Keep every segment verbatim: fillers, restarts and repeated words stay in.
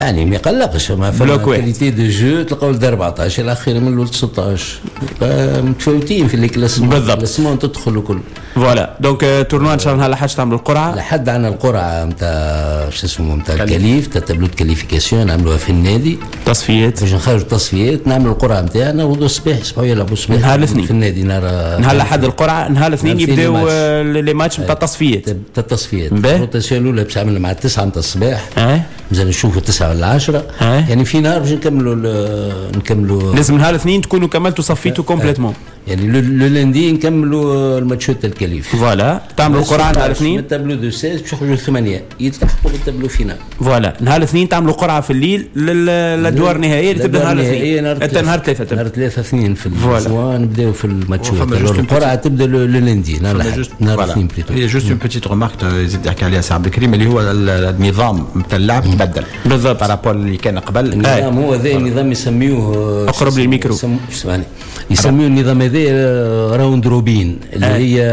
يعني ما يقلقش ما في كاليتي دو جو تلقاو ال أربعطاش الاخير من الاول ستطاش متفاوتين في الكلاسمون بالضبط الكلاسمون تدخل وكل فوالا دونك تورنوا ان شاء الله لحد تعملوا القرعه لحد عنا القرعه نتاع شو اسمه نتاع الكليف تاع تابلو كاليفيكاسيون نعملوها في النادي تصفيات باش نخرجوا التصفيات نعملوا القرعه نتاعنا وغدو الصباح يصبحوا يلعبوا الصباح نهار الاثنين في النادي نهار نهار لحد القرعه نهار الاثنين يبداو لي ماتش نتاع التصفيات تاع التصفيات الروتاسيون الاولى باش عملنا مع التسعه نتاع الصباح مازال نشوفوا التسعه ولا العشرة يعني في نهار باش نكملوا نكملوا لازم نهار الاثنين تكونوا كملتوا صفيتوا كومبليتمون يعني لو لاندي نكملوا الماتشات الكليف فوالا تعملوا قرعه نهار الاثنين التابلو دو ستة باش يخرجوا ثمانيه يلتحقوا بالتابلو فينال فوالا نهار الاثنين تعملوا قرعه في الليل للادوار النهائيه اللي تبدا نهار الاثنين حتى نهار ثلاثه نهار ثلاثه اثنين في الجوان نبداو في الماتشات القرعه تبدا لو لاندي نهار الاثنين بليتو هي جوست اون بيتيت ريمارك يزيد يحكي عليها سي عبد الكريم اللي هو النظام نتاع اللعب تبدل بالضبط بارابول اللي كان قبل النظام هو ذا النظام يسميوه اقرب للميكرو اسمعني يسميوه النظام هذا راوند روبين اللي هي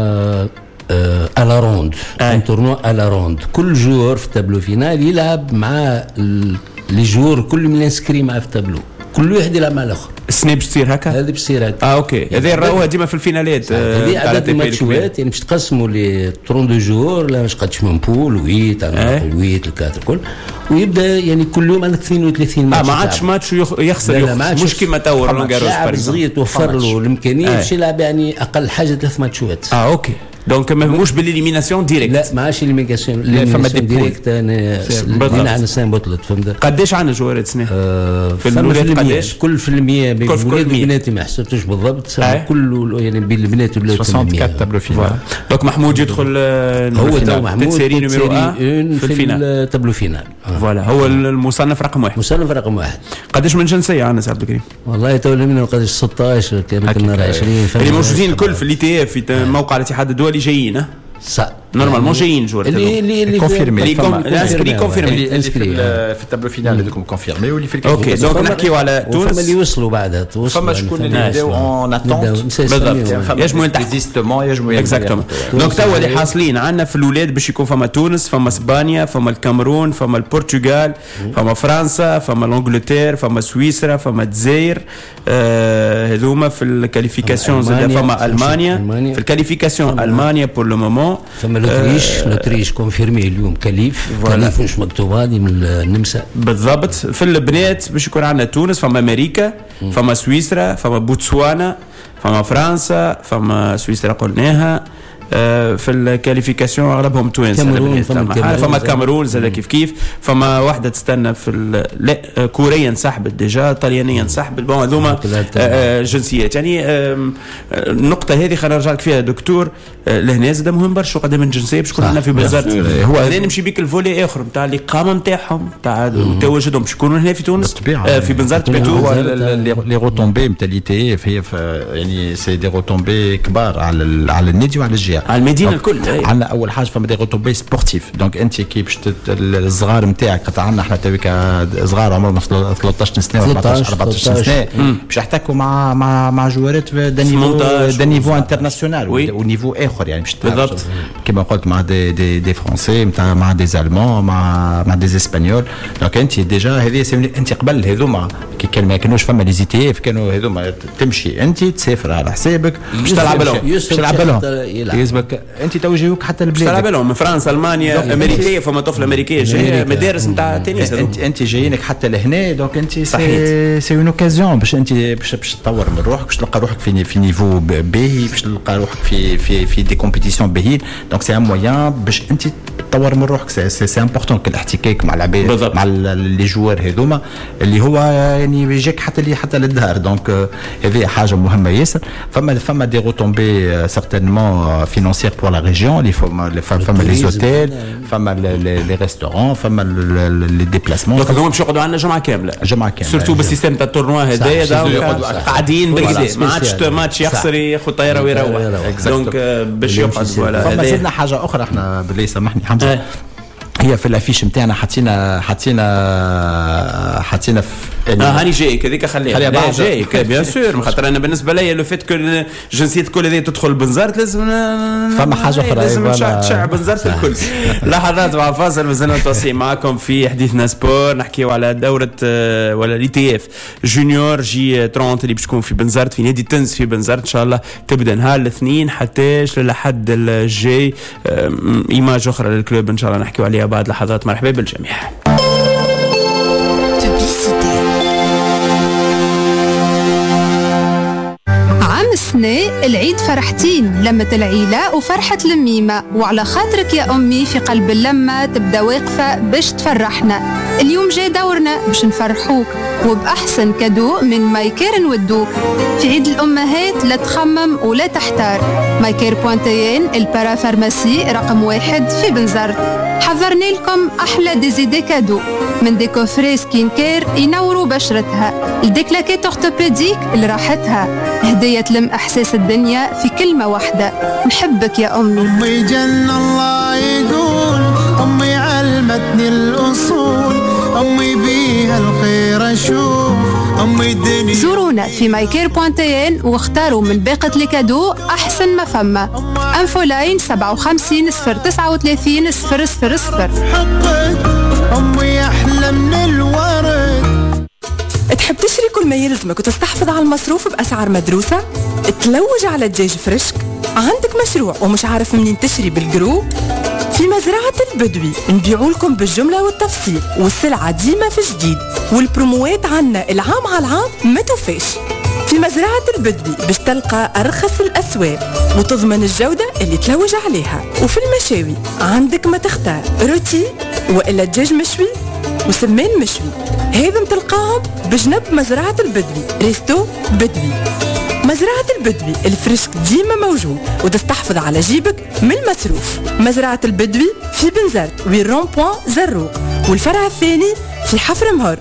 على روند تورنوا على روند كل جور في التابلو فينال يلعب مع لي جور كل من انسكري معاه في التابلو كل واحد يلعب مع الاخر السنه باش تصير هكا هذه باش تصير هكا اه اوكي هذه راهوها ديما في الفينالات هذه عدد الماتشات يعني باش تقسموا لي ثلاثين دو جور لا مش قدش من بول وثمانية على ثمانية الكاتر الكل ويبدا يعني كل يوم على اثنين وثلاثين ماتش اه ما عادش ماتش يخسر يخسر مش كيما تو رولان جاروس لاعب صغير توفر له الامكانيه باش يلعب يعني اقل حاجه ثلاث ماتشات اه اوكي دونك ما مش بالاليميناسيون ديريكت لا ما عادش الاليميناسيون فما ديريكت انا عندنا سنه بطلت فهمت قداش عندنا جوارات سنه في الولاد قداش كل في المية بين الولاد والبنات ما حسبتوش بالضبط كل يعني بين البنات والولاد ستة وستين تابلو فينال دونك محمود يدخل هو تو محمود سيري نيميرو واحد في الفينال تابلو فينال فوالا هو المصنف رقم واحد مصنف رقم واحد قداش من جنسيه عندنا سي عبد الكريم والله تو لمنا قداش ستطاش كان عشرين اللي موجودين الكل في الاي تي اف في موقع الاتحاد الدولي جايين صح نورمالمون جايين جوار اللي اللي كونفيرمي الانسكري كونفيرمي في التابلو فينال هذوكم كونفيرمي واللي في اوكي دونك نحكيو على تونس فما اللي وصلوا بعدها توصلوا فما شكون اللي بداو اون اتونت بالضبط يجموا ريزيستمون يجموا اكزاكتومون دونك توا اللي حاصلين عندنا في الاولاد باش يكون فما تونس فما اسبانيا فما الكاميرون فما البرتغال فما فرنسا فما الانجلتير فما سويسرا فما الجزائر هذوما في الكاليفيكاسيون فما المانيا في الكاليفيكاسيون المانيا بور لو مومون فما لوتريش لوتريش كونفيرمي اليوم كليف كليف مش مكتوبه هذه من النمسا بالضبط في البنات باش يكون عندنا تونس فما امريكا فما سويسرا فما بوتسوانا فما فرنسا فما سويسرا قلناها في الكاليفيكاسيون اغلبهم توانسه فما فما الكاميرون زاد كيف كيف فما واحده تستنى في لا كوريا انسحبت ديجا طليانيا انسحبت بون هذوما جنسيات يعني النقطه هذه خلينا نرجع لك فيها دكتور لهنا زاد مهم برشا قدام الجنسيه باش يكون عندنا في بازار هو هنا نمشي بك الفولي اخر نتاع الاقامه نتاعهم تاع تواجدهم باش يكونوا هنا في تونس في بنزرت بيتو هو لي روتومبي نتاع لي تي اف هي يعني سي دي روتومبي كبار على على النادي وعلى الجهه على المدينه الكل عندنا اول حاجه فما دي روتومبي سبورتيف دونك انت كي باش الصغار نتاعك قطع عندنا احنا تويك صغار عمرهم ثلاثطاش سنه أربعطاش أربعطاش سنه باش يحتكوا مع مع مع جوارات دا نيفو دا نيفو انترناسيونال ونيفو اخر يعني باش بالضبط كما قلت مع دي دي دي فرونسي مع دي المون مع مع دي اسبانيول دونك انت ديجا هذه انت قبل هذوما كي كان ما كانوش فما لي زي تي اف كانوا هذوما تمشي انت تسافر على حسابك باش تلعب لهم باش تلعب لهم يلزمك انت توجهوك حتى البلاد تلعب لهم من فرنسا المانيا امريكيه فما طفله امريكيه جايه مدارس نتاع تنس انت انت جايينك حتى لهنا دونك انت سي سي اون اوكازيون باش انت باش باش تطور من روحك باش تلقى روحك في في نيفو باهي باش تلقى روحك في في في دي كومبيتيسيون باهيين دونك سي ان مويان باش انت تطور من روحك سي سي امبورطون الاحتكاك مع العباد مع لي جوار هذوما اللي هو يعني يجيك حتى اللي حتى للدار دونك هذه حاجه مهمه ياسر فما فما دي روتومبي سيرتينمون فينانسيير بور لا ريجيون اللي فما فما لي زوتيل فما لي ريستورون فما لي ديبلاسمون دونك هذوما باش يقعدوا عندنا جمعه كامله جمعه كامله سورتو بالسيستم تاع التورنوا هذايا قاعدين بالكدا ما عادش ماتش يخسر ياخذ طياره ويروح دونك باش يقعد ولا فما زدنا حاجه اخرى احنا بالله سامحني حمزه هي في الافيش نتاعنا حطينا حطينا حطينا اه هاني جايك هذيك خليها لا جايك بيان سور خاطر انا بالنسبه لي لو فيت كو جنسيه كل هذه تدخل بنزرت لازم فما حاجه اخرى لازم تشعب بنزرت الكل. لحظات مع فاصل مازلنا نتواصل معكم في حديثنا سبور نحكيو على دوره ولا لي تي اف جونيور جي ثلاثين اللي باش تكون في بنزرت في نادي تنس في بنزرت ان شاء الله تبدا نهار الاثنين حتى للحد الجاي. ايماج اخرى للكلوب ان شاء الله نحكيو عليها بعد لحظات. مرحبا بالجميع. السنة العيد فرحتين لمة العيلة وفرحة الميمة، وعلى خاطرك يا أمي في قلب اللمة تبدأ واقفة باش تفرحنا. اليوم جاي دورنا باش نفرحوك وبأحسن كادو من مايكير نودوك. في عيد الأمهات لا تخمم ولا تحتار، مايكير بوانتيين البارا فارماسي رقم واحد في بنزرت. حضرنا لكم أحلى ديزيدي كادو من ديكوفري سكين كير ينوروا بشرتها، الديكلاكيت أورتوبيديك لراحتها، هدية تلم إحساس الدنيا في كلمة واحدة. نحبك يا أمي. أمي جنة الله يقول، أمي علمتني الأصول، أمي بيها الخير أشوف، أمي الدنيا. زورونا في مايكير بوانتيين واختاروا من باقة الكادو أحسن ما فما. أنفو لاين سبعة وخمسين صفر تسعة وثلاثين صفر صفر صفر. حبك أمي أحلى من الورد. تحب تشتري كل ما يلزمك وتستحفظ على المصروف بأسعار مدروسة؟ تلوج على دجاج فريشك؟ عندك مشروع ومش عارف منين تشتري بالجروب؟ في مزرعة البدوي نبيعوا لكم بالجملة والتفصيل، والسلعة ديما في جديد، والبروموات عنا العام على العام ما توفيش. في مزرعة البدوي باش تلقى أرخص الأسواق وتضمن الجودة اللي تلوج عليها. وفي المشاوي عندك ما تختار، روتي وإلا دجاج مشوي وسمان مشوي، هذم تلقاهم بجنب مزرعة البدوي. ريستو بدوي. مزرعة البدوي الفريشك ديما موجود وتستحفظ على جيبك من المصروف. مزرعة البدوي في بنزرت وين رون بوان زروق، والفرع الثاني في حفر مهر.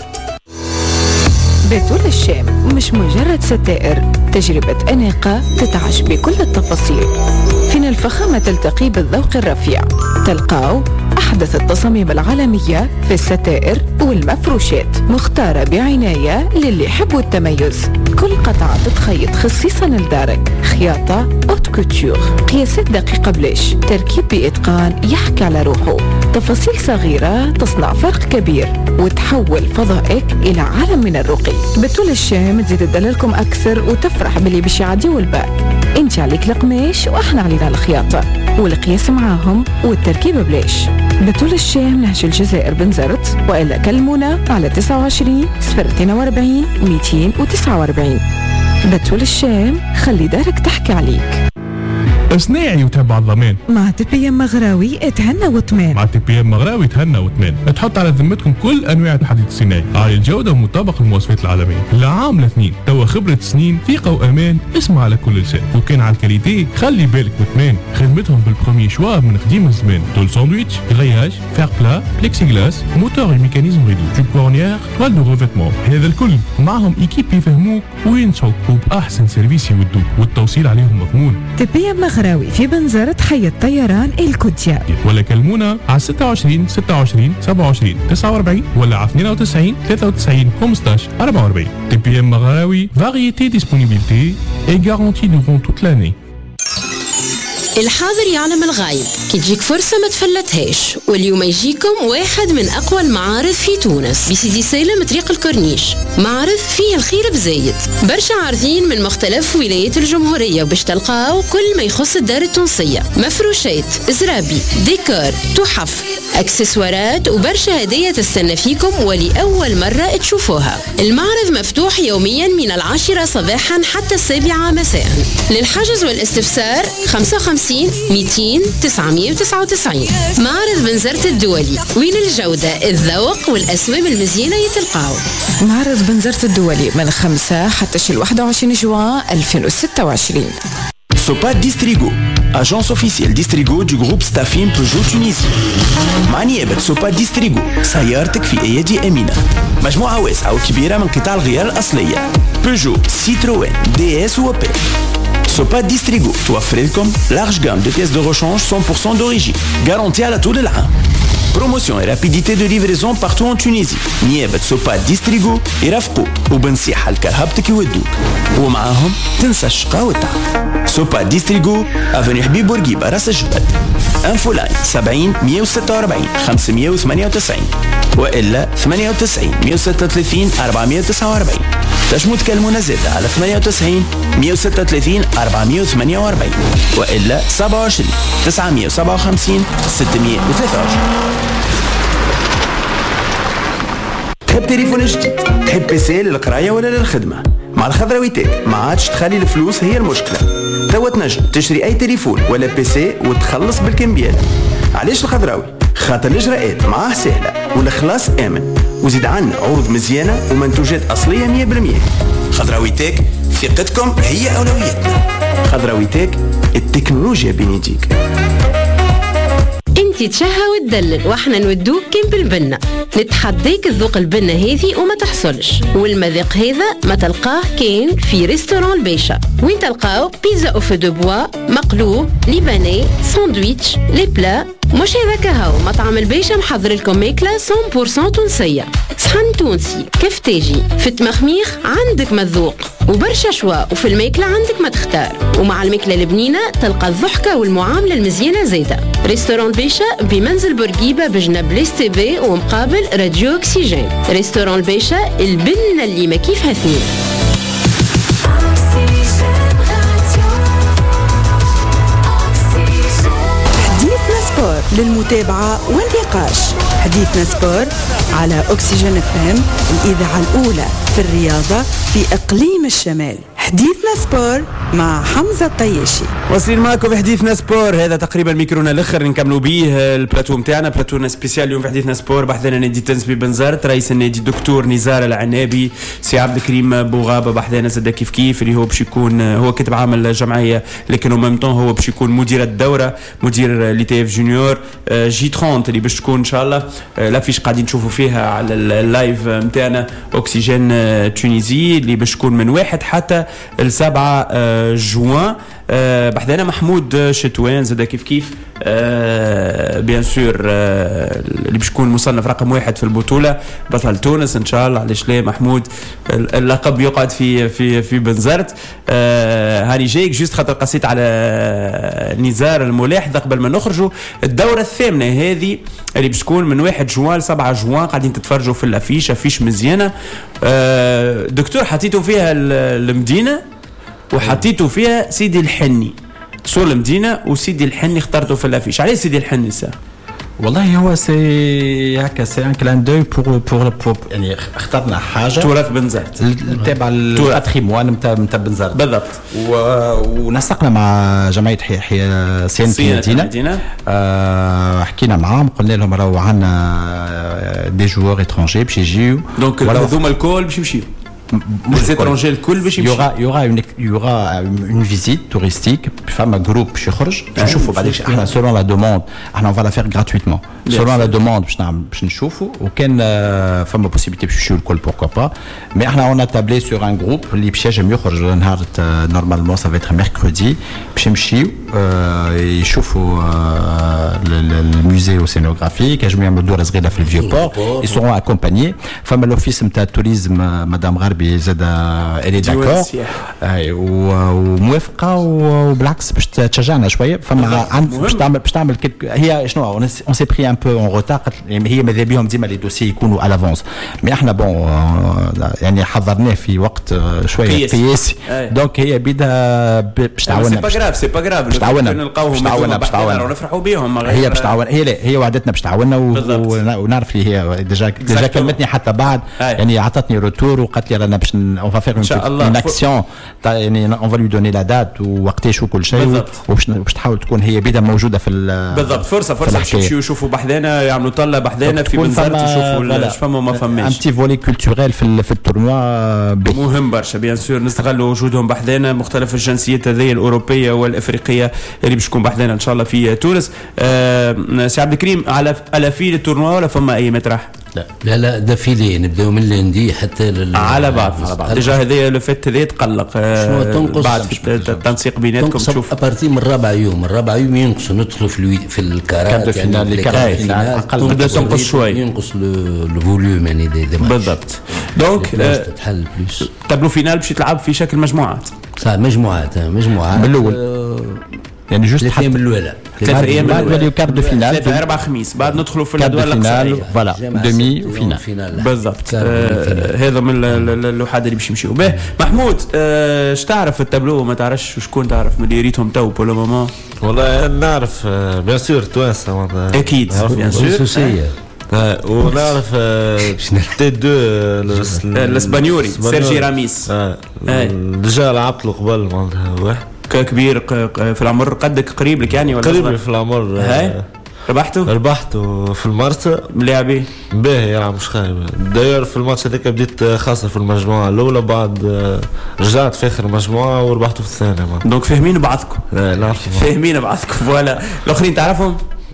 بتول الشام مش مجرد ستائر، تجربة أناقة تتعش بكل التفاصيل. فينا الفخامة تلتقي بالذوق الرفيع. تلقاو أحدث التصاميم العالمية في الستائر والمفروشات، مختارة بعناية للي يحبوا التميز. كل قطعة تتخيط خصيصا لدارك، خياطة اوت كوتور، قياسات دقيقة بلاش، تركيب بإتقان يحكي على روحه. تفاصيل صغيرة تصنع فرق كبير وتحول فضائك إلى عالم من الرقي. بتول الشام تزيد تدللكم أكثر وتفرح باللي باش يعديو الباك. انت عليك القماش واحنا علينا الخياطة والقياس معاهم والتركيب بلاش. بتول الشام نهج الجزائر بنزرت، وإلا كلمونا على تسعة وعشرين صفر اثنين وأربعين مئتين وتسعة وأربعين. بتول الشام خلي دارك تحكي عليك. صناعي وتبع الضمان مع تي بي ام مغراوي اتهنى وطمان. مع تي بي ام مغراوي تهنى وطمان. تحط على ذمتكم كل انواع الحديد الصناعي عالي الجوده ومطابق المواصفات العالميه. لعام لاثنين توا خبره سنين، ثقه وامان، اسمع على كل لسان. وكان على الكاليتي خلي بالك وطمان. خدمتهم بالبروميي شوا من قديم الزمان. تول ساندويتش، غياج، فير بلا، بليكسي غلاس، موتور الميكانيزم ريدو، جوب كورنيير، توال دو ريفيتمون. هذا الكل معهم ايكيب يفهموك وينصحوك وباحسن سيرفيس يودوك، والتوصيل عليهم مضمون. تي بي ام مغراوي في بنزرت حي الطيران الكوتيا، ولا كلمونا على ستة وعشرين ستة وعشرين سبعة وعشرين تسعة وأربعين ولا على اثنين وتسعين ثلاثة وتسعين خمسطاش أربعة وأربعين. تي بي ام مغراوي، فاريتي ديسبونيبيليتي اي غارونتي دورون توت لاني. الحاضر يعلم الغايب، كي تجيك فرصة ما تفلتهاش. واليوم يجيكم واحد من أقوى المعارض في تونس بسيدي سالم طريق الكورنيش. معرض فيه الخير بزايد، برشا عارضين من مختلف ولايات الجمهورية، وباش تلقاو كل ما يخص الدار التونسية، مفروشات، زرابي، ديكور، تحف، اكسسوارات، وبرشا هدية تستنى فيكم ولأول مرة تشوفوها. المعرض مفتوح يوميا من العاشرة صباحا حتى السابعة مساء. للحجز والاستفسار خمسة وخمسين مئتين تسعمئة وتسعة وتسعين. معرض بنزرت الدولي، وين الجودة، الذوق والأسواب المزيانة يتلقاو. معرض بنزرت الدولي من خمسة حتى الواحد وعشرين جوان ألفين وستة وعشرين. Sopa Distrigo, agence officielle Distrigo du groupe Stafim Peugeot Tunisie. مع نيابة سوبا ديستريغو سيارتك في أيدي أمينة. مجموعة واسعة وكبيرة من قطع الغيار الأصلية بيجو، سيتروين، دي اس و اوبيل. سوبا ديستريغو توفر لكم لارج جام دو بيس دو rechange cent pour cent d'origine، garantie على طول العام. بروموسيون رابيديتي دو ليفريزون بارتو ان تونيزي. نيابة سوبا ديستريغو يرافقوك وبنصيحة لكرهبتك يودوك، ومعاهم تنسى الشقا والتعب. سوبا ديستريغو افني حبيب بورقيبة راس الجبل. انفو لاين سبعين مية وستة وأربعين خمسمية وثمانية وتسعين والا ثمانية وتسعين مية وستة وثلاثين أربعمية وتسعة وأربعين. تنجموا تكلمونا زادة على ثمانية وتسعين مية وستة وثلاثين أربعمية وثمانية وأربعين والا سبعة وعشرين تسعمية وسبعة وخمسين ستمية وثلاثة وعشرين. تحب تليفون جديد؟ تحب بيسي للقراية ولا للخدمة؟ مع الخضرويتات ما عادش تخلي الفلوس هي المشكلة. توا تنجم تشتري أي تليفون ولا بيسي وتخلص بالكمبيال. علاش الخضراوي؟ خاطر الإجراءات معاه سهلة والإخلاص آمن، وزيد عنا عروض مزيانة ومنتوجات أصلية مية بالمية. خضراويتك ثقتكم هي أولويتنا. خضراويتك التكنولوجيا بين يديك. انتي تشهى وتدلل واحنا نودوك كيم بالبنة. نتحديك الذوق البنة هذي وما تحصلش، والمذاق هذا ما تلقاه كين في ريستوران البيشة، وين تلقاو بيتزا او فو دو بوا، مقلوب، ليباني، ساندويتش، لي بلا. مش هذاك هاو مطعم البيشة محضر لكم ماكلة مية بالمية تونسية، صحن تونسي، كفتاجي، فت مخميخ، عندك مذوق وبرشا شوا، وفي الماكلة عندك ما تختار، ومع الماكلة البنينة تلقى الضحكة والمعاملة المزيانة زيادة. ريستوران البيشة بمنزل بورقيبة بجنب ليس تي بي ومقابل راديو أكسجين. ريستوران البيشة البنة اللي ما كيفها اثنين. للمتابعة والنقاش. حديثنا سبور على أكسجين اف ام، الإذاعة الأولى في الرياضة في إقليم الشمال. حديثنا سبور مع حمزة الطياشي. واصلين معكم في حديثنا سبور. هذا تقريبا ميكرونا الاخر نكملوا به البلاتو نتاعنا، بلاتونا سبيسيال اليوم في حديثنا سبور. بحثنا نادي تنسبي بنزرت، رئيس النادي الدكتور نزار العنابي، سي عبد الكريم بوغابه بحثنا زاد كيف كيف اللي هو باش يكون هو كاتب عامل الجمعيه، لكن ومام طون هو باش يكون مدير الدوره، مدير لي تي اف جونيور جي ثلاثين اللي باش تكون ان شاء الله لافيش قاعدين نشوفوا فيها على اللايف نتاعنا اوكسيجين تونيزي اللي باش تكون من واحد حتى السبعة جوان. أه بحثنا محمود شتوان زاد كيف كيف أه بيان سور أه اللي باش يكون مصنف رقم واحد في البطوله، بطل تونس ان شاء الله. علاش لا محمود اللقب يقعد في في في بنزرت. أه هاني جايك جوست خاطر قصيت على نزار الملاحظه قبل ما نخرجوا. الدوره الثامنه هذه اللي باش تكون من واحد جوان لسبعة جوان، قاعدين تتفرجوا في الافيش، افيش مزيانه. أه دكتور حطيتوا فيها المدينه وحطيتوا فيها سيدي الحني، صور المدينه وسيدي الحني اخترتوا في الافيش. عليه سيدي الحني سا؟ والله هو سي هكا سي ان كلان دوي بور بور بور يعني اخترنا حاجه تراث بنزرت تبع الباتريمون نتاع نتاع بنزرت بالضبط، ونسقنا مع جمعيه حياه صيانه المدينه. آه حكينا معاهم قلنا لهم راهو عندنا دي جوور اترونجي باش يجيو، دونك هذوما الكل باش يمشيو les étrangers الكل باش يمشيو. يورا يورا اون يورا اون فيزيت توريستيك فما جروب باش يخرج باش نشوفوا بعدين احنا سولون لا دوموند احنا اون فا لا فير غراتويتمون سولون لا دوموند باش نعمل باش نشوفوا، وكان فما بوسيبيتي باش يمشيو الكل بوركوا با. مي احنا اون تابلي سور ان جروب اللي باش يجم يخرج نهار نورمالمون سا فيتر ميركودي باش يمشيو يشوفوا الموزي اوسينوغرافيك، يجموا يعملوا دوره صغيره في الفيو بور، يسورون اكومبانيي. فما لوفيس نتاع التوريزم مدام غربي زاد الي داكور وموافقه وبالعكس باش تشجعنا شويه. فما عند باش تعمل باش تعمل هي شنو اون سي بري ان بو اون روتار، هي ماذا بهم ديما لي دوسي يكونوا على لافونس، مي احنا بون يعني حضرناه في وقت شويه قياسي، دونك هي بدا باش تعاوننا. سي با غراف سي با غراف باش تعاوننا باش تعاوننا باش تعاوننا ونفرحوا بهم. هي باش تعاون هي لا هي وعدتنا باش تعاوننا، ونعرف لي هي ديجا ديجا كلمتني حتى بعد يعني عطتني روتور وقالت لي رانا باش اون فا فير اون اكسيون يعني اون فا لو دوني لا دات ووقتاش وكل شيء، وباش تحاول تكون هي بدا موجوده في بالضبط. فرصه فرصه باش يمشيو يشوفوا بحذانا، يعملوا طله بحذانا في بنزرت يشوفوا اش فما وما فماش. ان تي فولي كولتوريل في في التورنوا مهم برشا بيان سور، نستغلوا وجودهم بحذانا، مختلف الجنسيات هذه الاوروبيه والافريقيه الافريقيه اللي باش تكون بحذنا ان شاء الله في تونس. آه سي عبد الكريم على على في التورنوا ولا فما اي مطرح؟ لا لا لا دافيلي نبداو من اللندي حتى لل... على بعض على بعض ديجا هذا لو فيت هذا تقلق. شنو تنقص بعد التنسيق بيناتكم تشوف ابارتي من الرابع يوم الرابع يوم ينقصوا ندخلوا في الوي... في الكارات يعني الكارات تبدا تنقص شوي ينقص الفوليوم يعني دي, دي بالضبط. دونك تتحل بلوس تابلو فينال باش يتلعب في شكل مجموعات صح مجموعات مجموعات من الاول يعني جوست ثلاث ايام الاولى ثلاث ايام بعد وليو كارت دو فينال ثلاثة أربعة خميس بعد ندخلوا في الادوار الاقصائيه فوالا دومي وفينال بالضبط. هذا من اللوحات اللي باش يمشيو به. محمود اش تعرف التابلو ما تعرفش وشكون تعرف من اللي ريتهم تو بو لو مومون؟ والله نعرف بيان سور توانسه اكيد بيان سور ونعرف تي دو الاسبانيوري سيرجي راميس ديجا لعبت له قبل معناتها واحد كبير في العمر قدك قريب لك يعني ولا قريب في العمر. هاي ربحته ربحته في المرسى ملاعبي باهي يلعب مش خايب. داير في الماتش هذاك بديت خاصه في المجموعه الاولى بعد رجعت في اخر المجموعه وربحته في الثانيه. دونك فاهمين بعضكم فاهمين بعضكم فوالا. الاخرين تعرفهم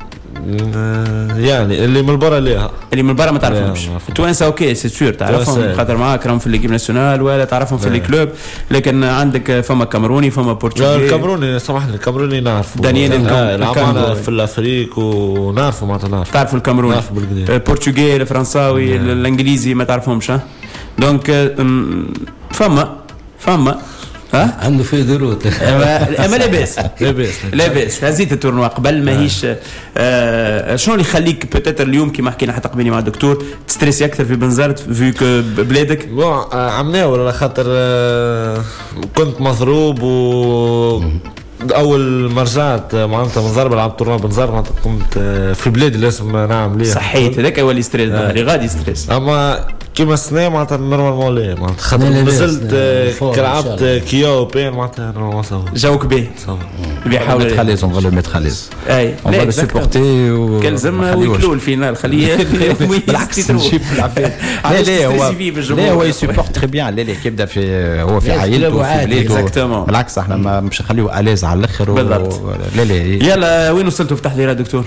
يعني اللي من برا ليها اللي من برا ما تعرفهمش. التوانسه اوكي سي سور تعرفهم خاطر معاك راهم في ليكيب ناسيونال ولا تعرفهم في الكلوب. لكن عندك فما كامروني فما بورتوغالي. الكامروني سامحني الكامروني نعرفه دانيال الكامروني في الافريق ونعرفه معناتها نعرف تعرفوا الكامروني البورتوغالي الفرنساوي الانجليزي ما تعرفهمش. ها دونك فما فما ها عنده في دروت اما لاباس لاباس لاباس هزيت التورنوا قبل ماهيش. آه شنو اللي يخليك بوتيتر اليوم كيما حكينا حتى قبيني مع الدكتور تستريسي اكثر في بنزرت فيك بلادك؟ بون عملناه ولا خاطر آه كنت مضروب و اول ما رجعت معناتها من ضربه لعبت تورنوا بنزرت معناتها كنت في بلادي لازم نعمل ليه صحيت هذاك هو اللي ستريس اللي غادي ستريس. اما كيما السنه معناتها نورمالمون ليه معناتها خاطر نزلت كي لعبت كيا وبين معناتها نورمالمون صافا جاوك باهي بيحاول mettre à l'aise on va le mettre à l'aise اي on va le supporter كلزم ويكلو الفينال خليه بالعكس نجيب العباد. لا لا هو لا هو يسبورت تري بيان لا لا كيبدا في هو في عائلته في بلاده بالعكس احنا ما مش نخليوه à l'aise على الاخر بالضبط. لا لا يلا وين وصلتوا في التحضيرات دكتور؟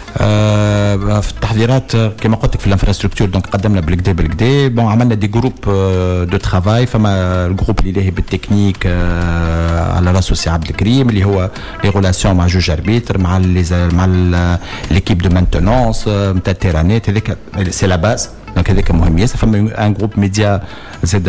آه في التحضيرات كما قلت لك في الانفراستركتور دونك قدمنا بالكدا بالكدا بون عملنا دي جروب دو ترافاي. فما الجروب اللي لاهي بالتكنيك آه على راسو سي عبد الكريم اللي هو لي ريلاسيون مع جوج اربيتر مع مع ليكيب دو مانتونونس نتاع التيرانات هذيك سي لا باز. دونك هذاك مهم ياسر. فما ان جروب ميديا زاد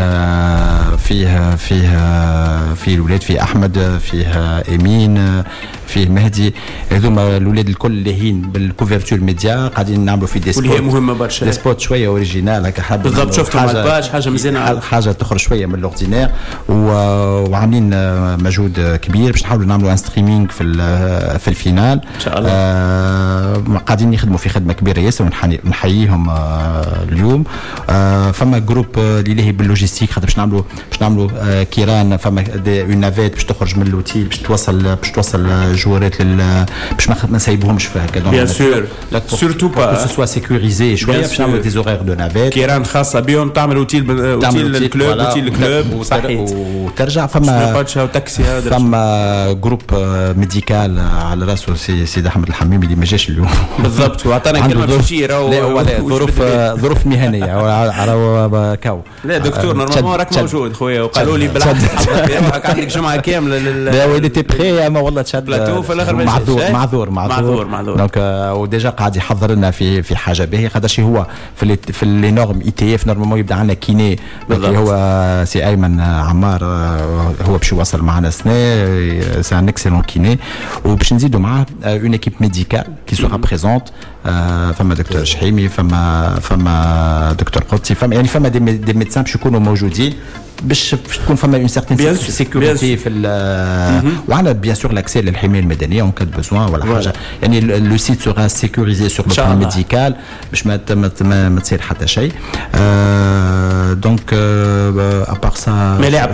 فيه فيه فيه الولاد فيه احمد فيه امين فيه مهدي هذوما الاولاد الكل لاهين بالكوفرتور ميديا قاعدين نعملوا في دي سبوت واللي هي مهمه برشا دي سبوت شويه اوريجينال هكا حاب بالضبط شفتوا مع الباج حاجه مزيانه حاجه تخرج شويه من الاوردينير وعاملين مجهود كبير باش نحاولوا نعملوا ان ستريمينغ في في الفينال ان شاء الله. آه قاعدين يخدموا في خدمه كبيره ياسر ونحييهم آه اليوم. آه فما جروب اللي لاهي باللوجيستيك خاطر باش نعملوا باش نعملوا آه كيران فما اون نافيت باش تخرج من اللوتيل باش توصل باش توصل جوارات لل باش ما نسيبوهمش في هكا. بيان سور سورتو با سو سوا سيكوريزي شويه باش نعملوا دي زورير دو نافيت كيران خاصه بهم تعمل اوتيل اوتيل الكلوب اوتيل الكلوب صحيح وترجع. فما تاكسي هذا فما جروب ميديكال على راسه سي سيد احمد الحميمي اللي ما جاش اليوم بالضبط وعطانا كلمه باش راهو لا هو ظروف ظروف مهنيه راهو كاو. لا دكتور نورمالمون راك موجود خويا وقالوا لي بالعكس راك عندك جمعه كامله لا هو اللي تي بري اما والله تشد معذور معذور معذور معذور دونك وديجا قاعد يحضر لنا في في حاجه باهيه خاطر شي هو في في لي نورم اي تي اف نورمالمون يبدا عندنا كيني اللي هو سي ايمن عمار هو باش يوصل معنا سنه سي ان اكسيلون كيني وباش نزيدوا معاه اون ايكيب ميديكال كي سوغا بريزونت. فما دكتور شحيمي فما فما دكتور قدسي فما يعني فما دي دي ميدسان باش يكونوا موجودين باش تكون فما اون سيغتين سيكوريتي في وعندنا بيان سور لاكسي للحمايه المدنيه اون كاد بوزوان ولا حاجه يعني لو سيت سوغا سيكوريزي سور لو بلان ميديكال باش ما ما تصير حتى شيء. دونك ابار سا ما لعب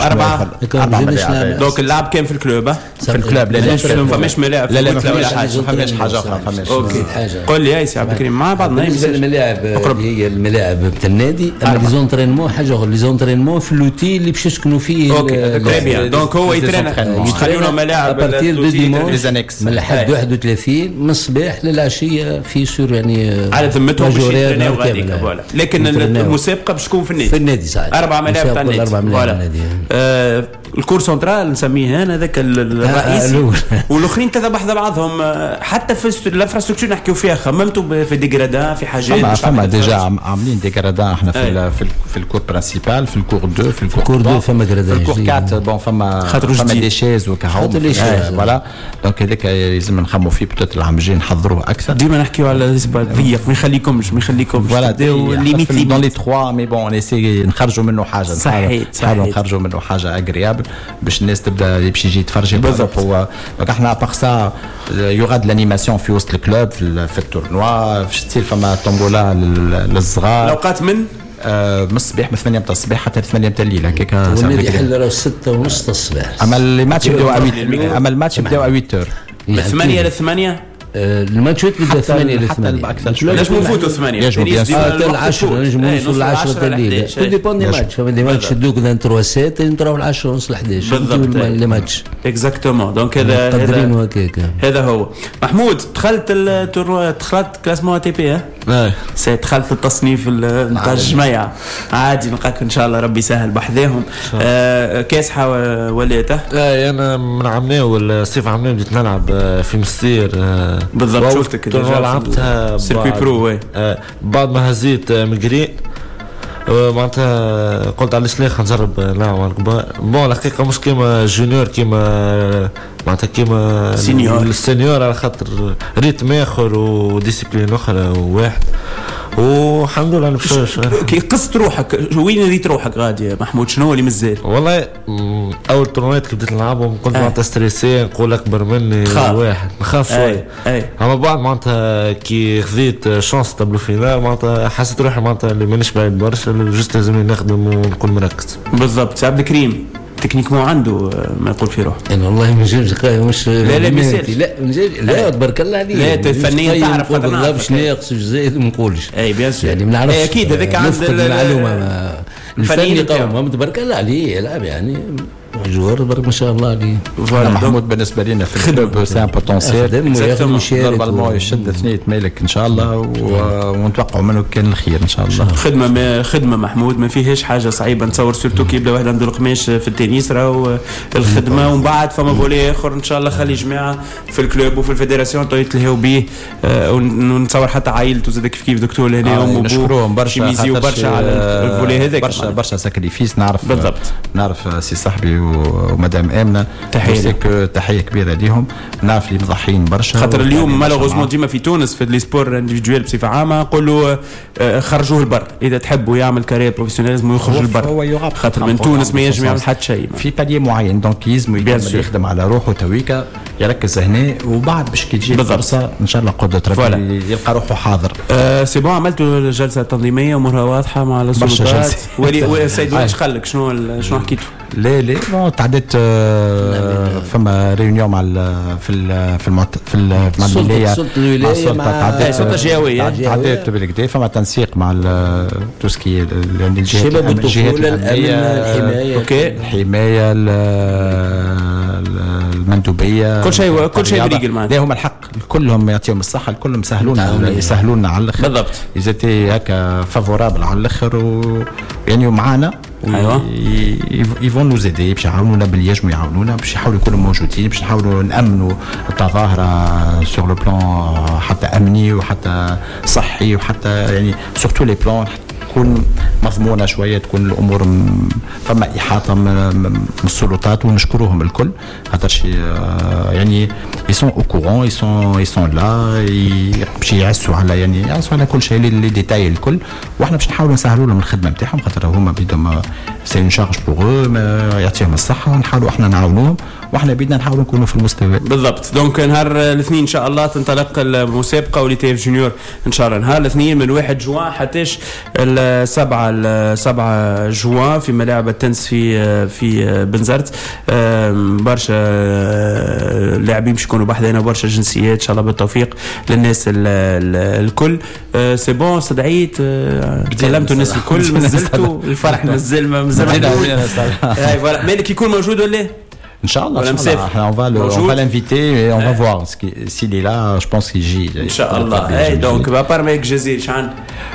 أربعة أربعة ملاعب. دونك اللعب كان في الكلوب في الكلوب. لا لا فماش ملاعب. لا لا ما فماش حاجة ما فماش حاجة أخرى فماش. أوكي قول لي يا سي عبد الكريم مع بعضنا. بالنسبة للملاعب هي الملاعب بتاع النادي. أما لي زونترينمون حاجة أخرى. لي زونترينمون في اللوتي اللي باش يسكنوا فيه. أوكي تري بيان. دونك هو يترين يخليونا ملاعب أبارتير دو ديمونش من الحد واحد وثلاثين من الصباح للعشية في سور يعني على ذمتهم باش يترينوا غاديك فوالا. لكن المسابقة باش تكون في النادي. في النادي صحيح. أربع ملاعب تاع النادي. فوالا. الكور سنترال نسميه انا ذاك الرئيسي والاخرين كذا بحذا بعضهم حتى في الانفراستركتور نحكيو فيها خممتوا في ديغرادا في حاجات فما فما ديجا عاملين ديغرادا احنا في في, في الكور برينسيبال في الكور دو في الكور دو فما غرادا في الكور أربعة بون فما فما دي شيز وكهو فوالا دونك هذاك لازم نخموا فيه بتات العام الجاي نحضروه اكثر ديما نحكيو على الاسبوع ضيق ما يخليكمش ما يخليكمش فوالا ليميت دون لي ثلاثة مي بون نسي نخرجوا منه حاجه صحيح صحيح نخرجوا منه حاجه اغريابل باش الناس تبدا يمشي يجي يتفرج بالضبط. هو احنا باغ يوغا دو لانيماسيون في وسط الكلوب في, في التورنوا في ستيل فما طنبوله للصغار الاوقات من آه من الصباح من ثمانية تاع الصباح حتى ثمانية تاع الليل هكاك والنادي يحل راه ستة ونص الصباح. اما الماتش يبداو على اما الماتش يبداو على ثمانية من ثمانية ل ثمانية الماتشات بدأ ثمانية لثمانية. نجمو نفوتوا ثمانية. يجب حتى العشرة نجمو نوصلوا العشرة تاع الليل. تو ديبون دي ماتش. فما دي ماتش دوك ذا ثلاثة سات نتراو العشرة ونص الحداش. بالضبط. لي ماتش. اكزاكتومون. دونك هذا هذا هذا هو. محمود دخلت التورنوا دخلت كلاسمون تي بي ها؟ سي دخلت التصنيف نتاع الجميع. عادي نلقاك ان شاء الله ربي يسهل بحذاهم. كاسحة وليته؟ لا انا من عمناو الصيف عمناو بديت نلعب في مستير. بالضبط شفتك ديجا لعبتها سيركوي برو وي آه بعد ما هزيت مقري آه معناتها قلت علاش لا نجرب نلعب على الكبار. بون الحقيقه مش كيما جونيور كيما معناتها كيما سينيور السينيور على خاطر ريتم اخر وديسيبلين اخرى واحد والحمد لله انا بشوش. كي قصت روحك وين ريت روحك غادي يا محمود شنو اللي مازال؟ والله اول تورنيات كي بديت نلعبهم كنت معناتها ستريسي نقول اكبر مني واحد نخاف شويه. اما بعد معناتها كي خذيت شانس تابلو فينال معناتها حسيت روحي معناتها اللي مانيش بعيد برشا جست لازمني نخدم ونكون مركز. بالضبط. عبد الكريم تكنيك مو عنده ما يقول في روحه. انا والله ما نجمش مش لا لا مثال لا لا تبارك الله عليك. لا تفنيا تعرف هذا لا باش ناقص زايد ما نقولش. اي بيان سور يعني ما نعرفش اكيد هذاك عند المعلومه الفني قوم تبارك الله عليه يلعب يعني جوار برك ما شاء الله عليه. محمود بالنسبه لنا في الكلوب سي ان بوتونسيال نورمالمون يشد ثنيه مالك ان شاء الله ونتوقعوا منه كان الخير ان شاء الله. خدمه ما خدمه محمود ما فيهاش حاجه صعيبه نتصور سورتو كي يبدا واحد عنده القماش في التنس راهو الخدمه ومن بعد فما فولي اخر ان شاء الله خلي جماعه في الكلوب وفي الفيدراسيون يتلهوا به ونتصور حتى عائلته زاد كيف كيف دكتور هنا ام نشكروهم برشا يميزيو برشا على الفولي هذاك برشا برشا ساكريفيس نعرف بالضبط نعرف سي صاحبي ومدام امنه تحيه تحيه كبيره ليهم. نعرف اللي مضحيين برشا خاطر اليوم مالوغوزمون ديما في تونس في لي سبور انديفيدوال بصفه عامه نقولوا خرجوه البر اذا تحبوا يعمل كارير بروفيسيونيل لازم يخرج البر خاطر من تونس ما ينجم يعمل حتى شيء في بالي معين دونك لازم يخدم على روحه تويكا يركز هنا وبعد باش كي تجي الفرصه ان شاء الله قدرة ربي يلقى روحه حاضر. أه سي بون عملتوا الجلسه التنظيميه امورها واضحه مع السلطات ولي سيد واش خلك شنو شنو حكيتوا؟ لا لا تعديت آه فما ريونيون مع في ال في المعت في مع الولايه السلطه الولايه مع السلطه الجهويه تعديت بالكدا فما تنسيق مع توسكي يعني الجهات الجهات الحمايه اوكي الحمايه المندوبيه كل شيء كل شيء بريقل معناتها هما الحق كلهم يعطيهم الصحه الكلهم يسهلونا يسهلونا على الاخر بالضبط يزيتي هكا فافورابل على الاخر ويعني ومعانا ايوا يفون نو زيدي باش يعاونونا باللي يجموا يعاونونا باش يحاولوا يكونوا موجودين باش نحاولوا نامنوا التظاهره سور لو بلان حتى امني وحتى صحي وحتى يعني سورتو لي بلان تكون مضمونه شويه تكون الامور فما احاطه من السلطات ونشكرهم الكل خاطر يعني ils sont au courant, ils sont ils sont là, باش يعسوا على يعني يعسوا على كل شيء لي ديتاي الكل، واحنا باش نحاولوا نسهلوا لهم الخدمه نتاعهم خاطر هما بدهم سي اون شارج بوغ يعطيهم الصحه ونحاولوا احنا نعاونوهم واحنا بدنا نحاولوا نكونوا في المستوى. بالضبط. دونك نهار الاثنين ان شاء الله تنطلق المسابقه وليتيف جونيور ان شاء الله نهار الاثنين من واحد جوان حتىش السبعة السبعة جوان في ملاعب التنس في في بنزرت. برشا لاعبين باش يكونوا بحذنا برشا جنسيات ان شاء الله بالتوفيق للناس الكل. سي بون استدعيت كلمتوا الناس الكل نزلتوا الفرح نزل ما مازال اي فوالا مالك يكون موجود ولا Inch'Allah, on va le, on va l'inviter et on va voir s'il est là. Je pense qu'il gît. Inch'Allah. Et donc, va par mec Jazir, Chan.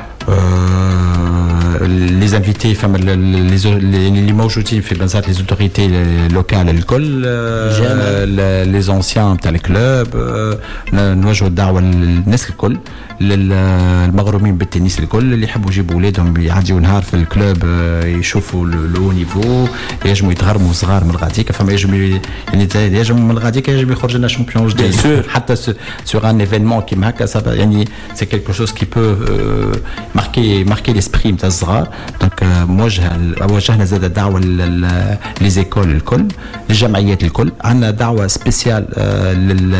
Les invités, les les les موجودين في بنزرت les autorités locales الكل les anciens تاع الكلوب نوجهوا الدعوة للناس الكل للمغرومين بالتنس الكل اللي يحبوا يجيبوا اولادهم يعديوا نهار في الكلوب يشوفوا لو نيفو يجموا يتغرموا صغار من الغاديكا فما يجم يعني يجم من الغاديكا يجم يخرج لنا شامبيون جديد حتى sur un événement كيما هكا يعني c'est quelque chose qui peut marquer marquer l'esprit نتاع الصغار. دونك موجهه وجهنا زاد دعوه للزيكول الكل للجمعيات الكل. عندنا دعوه سبيسيال لل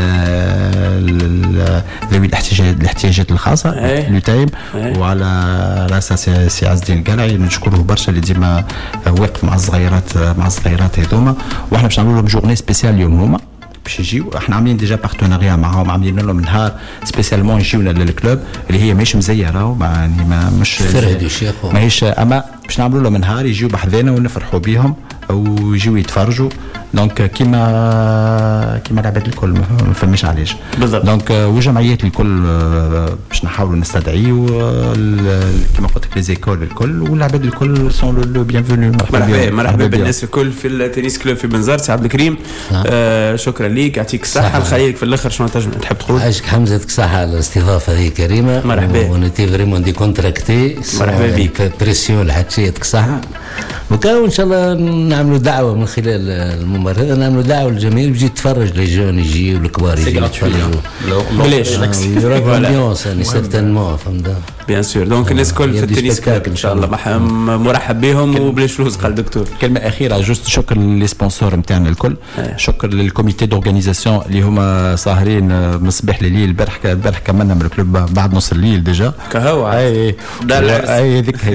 ذوي الاحتياجات الاحتياجات الخاصه لوتايم وعلى راس سي عز الدين القلعي نشكره برشا اللي ديما واقف مع الصغيرات مع الصغيرات هذوما واحنا باش نعملوا لهم جورني سبيسيال اليوم هما باش يجيو. احنا عاملين ديجا بارتناريا معاهم عاملين لهم نهار سبيسيالمون يجيونا للكلوب اللي هي ماهيش مزيره يعني ما مش ماهيش اما باش نعملوا لهم نهار يجيو بحذانا ونفرحوا بيهم ويجيو يتفرجوا. دونك كيما كيما العباد الكل ما فماش علاش بالضبط. دونك وجمعيات الكل باش نحاولوا نستدعيو كيما قلت لك لي زيكول الكل والعباد الكل سون لو بيانفونو. مرحبا مرحبا بالناس الكل في التنس كلوب في بنزرت. سي عبد الكريم آه شكرا ليك يعطيك الصحه. نخليك في الاخر شنو تنجم تحب تقول؟ عايشك حمزه يعطيك الصحه على الاستضافه هذه كريمه. مرحبا ونتي فريمون دي كونتراكتي مرحبا بك بريسيون لحد شيء يعطيك الصحه. وكان ان شاء الله نعملوا دعوه من خلال الممر هذا نعملوا دعوه للجميع يجي يتفرج لي جون يجي والكبار يجي يتفرجوا بلاش يراك امبيونس يعني سيرتينمون فهمت بيان سور. دونك الناس الكل في التنس ان شاء الله مرحب بهم وبلاش فلوس قال الدكتور. كلمه اخيره جوست شكر للسبونسور نتاعنا الكل. شكر للكوميتي دورغانيزاسيون اللي هما ساهرين من الصباح لليل. البارح البارح كملنا من الكلوب بعد نص الليل ديجا كهوه اي اي هذيك هي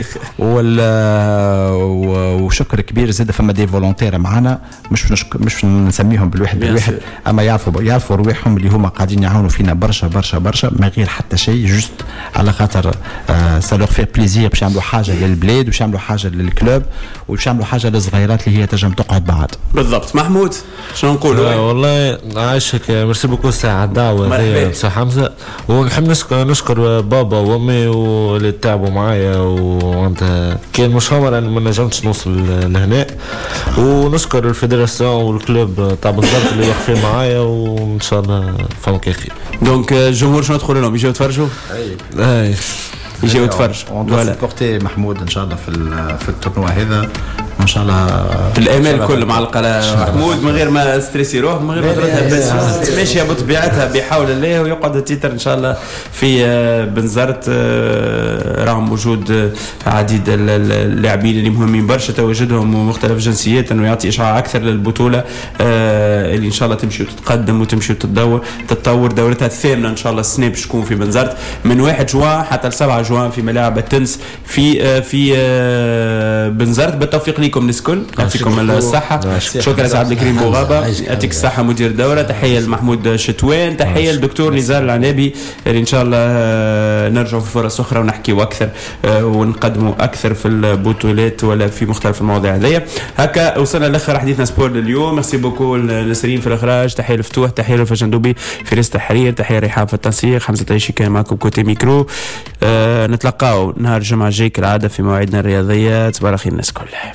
وشكر كبير زاد فما دي فولونتير معنا مش نشك... مش نسميهم بالواحد بالواحد اما يعرفوا يعرفوا رواحهم اللي هما قاعدين يعاونوا فينا برشا برشا برشا ما غير حتى شيء جوست على خاطر سا لور فير بليزير باش يعملوا حاجه للبلاد وباش يعملوا حاجه للكلوب وباش يعملوا حاجه للصغيرات اللي هي تنجم تقعد بعد. بالضبط. محمود شنو نقولوا؟ والله عايشك ميرسي بوكو ساعه الدعوه هذه سي حمزه ونحب نشكر نشكر بابا وامي واللي تعبوا معايا وانت كان مش هم لان ما نجمتش نوصل لهنا ونشكر الفيدراسيون والكلوب تاع بنزرت اللي واقفين معايا وان شاء الله فما كي خير. دونك الجمهور شنو تقول لهم يجيو يتفرجوا؟ اي اي يجيو يتفرجوا فوالا سبورتي محمود ان شاء الله في في التورنوا هذا ان شاء الله الامال كله مع القناه محمود من غير ما ستريسي روح من غير ما تردها بس ماشيه بطبيعتها بحول الله ويقعد التيتر ان شاء الله في بنزرت رغم وجود عديد اللاعبين اللي مهمين برشا تواجدهم ومختلف جنسيات انه يعطي اشعاع اكثر للبطوله اللي ان شاء الله تمشي وتتقدم وتمشي وتتطور تتطور دورتها الثامنه ان شاء الله السنه باش تكون في بنزرت من واحد جوان حتى لسبعة جوان في ملاعب التنس في في بنزرت. بالتوفيق ليكم نسكن يعطيكم الصحه. شكرا سي عبد الكريم بوغابه يعطيك الصحه مدير الدوره. تحيه لمحمود شتوان. تحيه للدكتور نزار العنابي اللي ان شاء الله نرجعوا في فرص اخرى ونحكيوا اكثر ونقدموا اكثر في البطولات ولا في مختلف المواضيع هذيا. هكا وصلنا لاخر حديثنا سبور لليوم. ميرسي بوكو لنسرين في الاخراج. تحيه لفتوح. تحيه لفجندوبي في رئاسه التحرير. تحيه رحاب في التنسيق. حمزه عيشي كان معكم كوتي ميكرو. أه نتلقاو نهار الجمعه الجاي كالعاده في مواعيدنا الرياضيه. تصبح خير الناس كلها.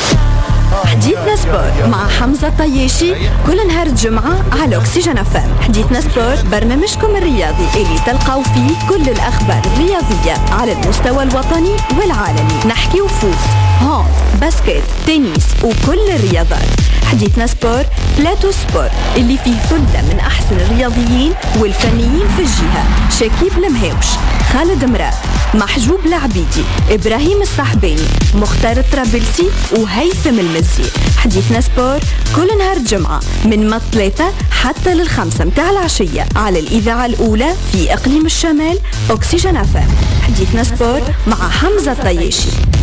حديثنا سبور مع حمزة طياشي كل نهار الجمعة على أكسجين اف ام. حديثنا سبور برنامجكم الرياضي اللي تلقاو فيه كل الأخبار الرياضية على المستوى الوطني والعالمي. نحكي وفوت هون باسكت، تنس وكل الرياضات. حديثنا سبور بلاتو سبور اللي فيه ثلة من أحسن الرياضيين والفنيين في الجهة: شكيب المهاوش، خالد مراد، محجوب العبيدي، إبراهيم الصحباني، مختار الطرابلسي وهيثم المزي. حديثنا سبور كل نهار الجمعة من ما ثلاثة حتى للخمسة متاع العشية على الإذاعة الأولى في إقليم الشمال أوكسجين أف إم. حديثنا سبور مع حمزة الطياشي.